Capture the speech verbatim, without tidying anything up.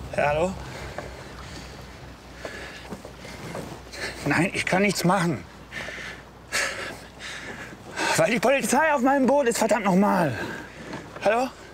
Ja, hallo? Nein, ich kann nichts machen. Weil die Polizei auf meinem Boot ist, verdammt nochmal. Hallo?